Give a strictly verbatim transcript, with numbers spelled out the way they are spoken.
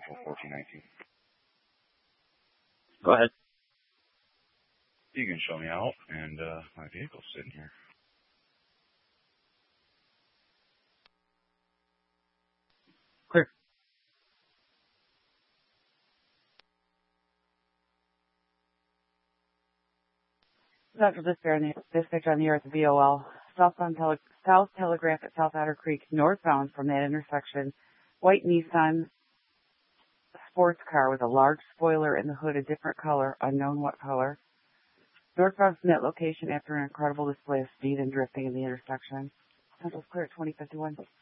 for fourteen nineteen. Go ahead. You can show me out, and uh, my vehicle's sitting here. Clear. Central Dispatch on the air at the V O L. Southbound tele- South Telegraph at South Otter Creek, northbound from that intersection. White Nissan sports car with a large spoiler in the hood, a different color, unknown what color. Northbound from that location after an incredible display of speed and drifting in the intersection. Central's clear at twenty fifty-one.